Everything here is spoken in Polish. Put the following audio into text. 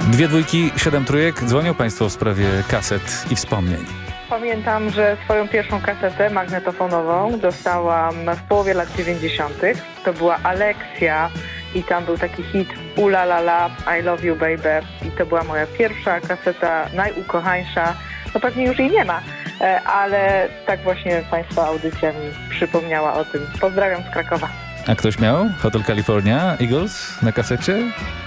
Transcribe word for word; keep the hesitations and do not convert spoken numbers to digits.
Dwie dwójki, siedem trójek. Dzwonią Państwo w sprawie kaset i wspomnień. Pamiętam, że swoją pierwszą kasetę magnetofonową dostałam w połowie lat dziewięćdziesiątych. To była Alexia i tam był taki hit Ula la la, I love you baby. I to była moja pierwsza kaseta, najukochańsza. No pewnie już jej nie ma, ale tak właśnie Państwa audycja mi przypomniała o tym. Pozdrawiam z Krakowa. A ktoś miał Hotel California, Eagles na kasecie?